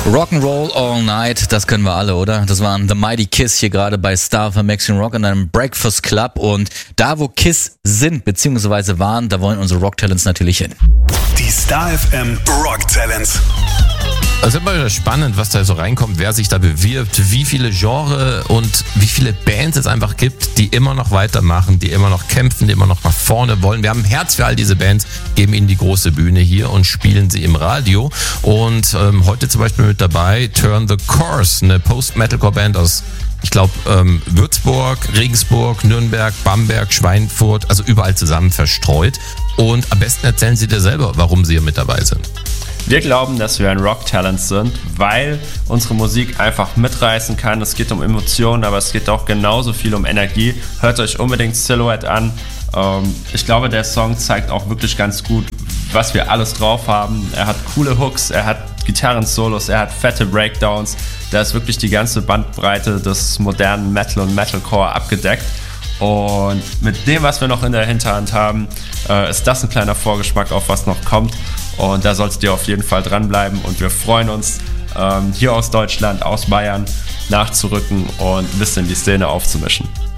Rock'n'Roll All Night, das können wir alle, oder? Das waren The Mighty Kiss hier gerade bei Star für Maximum Rock in einem Breakfast Club. Und da, wo Kiss sind, beziehungsweise waren, da wollen unsere Rock Talents natürlich hin. Die Star FM Rock Talents. Es ist immer wieder spannend, was da so reinkommt, wer sich da bewirbt, wie viele Genres und wie viele Bands es einfach gibt, die immer noch weitermachen, die immer noch kämpfen, die immer noch nach vorne wollen. Wir haben ein Herz für all diese Bands, geben ihnen die große Bühne hier und spielen sie im Radio. Und heute zum Beispiel mit dabei Turn the Course, eine Post-Metalcore-Band aus, ich glaube, Würzburg, Regensburg, Nürnberg, Bamberg, Schweinfurt, also überall zusammen verstreut. Und am besten erzählen Sie dir selber, warum Sie hier mit dabei sind. Wir glauben, dass wir ein Rock-Talent sind, weil unsere Musik einfach mitreißen kann. Es geht um Emotionen, aber es geht auch genauso viel um Energie. Hört euch unbedingt Silhouette an. Ich glaube, der Song zeigt auch wirklich ganz gut, was wir alles drauf haben. Er hat coole Hooks, er hat Gitarren-Solos, er hat fette Breakdowns. Da ist wirklich die ganze Bandbreite des modernen Metal und Metalcore abgedeckt. Und mit dem, was wir noch in der Hinterhand haben, ist das ein kleiner Vorgeschmack auf was noch kommt. Und da solltet ihr auf jeden Fall dranbleiben. Und wir freuen uns, hier aus Deutschland, aus Bayern nachzurücken und ein bisschen die Szene aufzumischen.